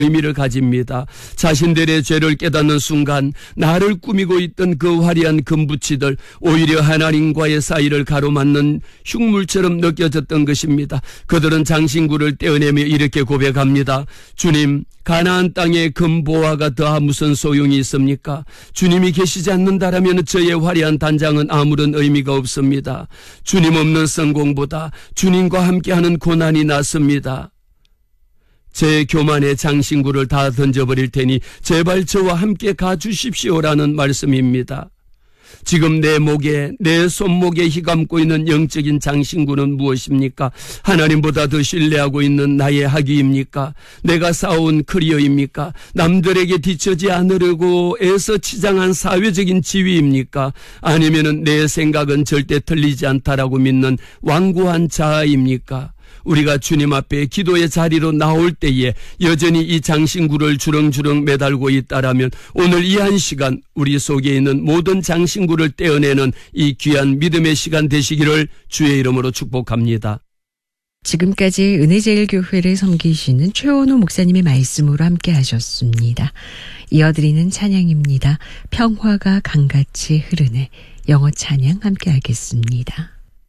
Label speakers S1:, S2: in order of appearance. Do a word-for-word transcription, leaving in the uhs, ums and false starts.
S1: 의미를 가집니다. 자신들의 죄를 깨닫는 순간 나를 꾸미고 있던 그 화려한 금붙이들 오히려 하나님과의 사이를 가로막는 흉물처럼 느껴졌던 것입니다. 그들은 장신구를 떼어내며 이렇게 고백합니다. 주님, 가나안 땅에 금보화가 더하 무슨 소용이 있습니까? 주님이 계시지 않는다라면 저의 화려한 단장은 아무런 의미가 없습니다. 주님 없는 성공보다 주님과 함께하는 고난이 낫습니다. 제 교만의 장신구를 다 던져버릴 테니 제발 저와 함께 가주십시오라는 말씀입니다. 지금 내 목에, 내 손목에 휘감고 있는 영적인 장신구는 무엇입니까? 하나님보다 더 신뢰하고 있는 나의 학위입니까? 내가 쌓아온 커리어입니까? 남들에게 뒤처지 않으려고 애써 치장한 사회적인 지위입니까? 아니면은 내 생각은 절대 틀리지 않다라고 믿는 완고한 자아입니까? 우리가 주님 앞에 기도의 자리로 나올 때에 여전히 이 장신구를 주렁주렁 매달고 있다라면 오늘 이 한 시간 우리 속에 있는 모든 장신구를 떼어내는 이 귀한 믿음의 시간 되시기를 주의 이름으로 축복합니다.
S2: 지금까지 은혜제일교회를 섬기시는 최원호 목사님의 말씀으로 함께 하셨습니다. 이어드리는 찬양입니다. 평화가 강같이 흐르네. 영어 찬양 함께 하겠습니다.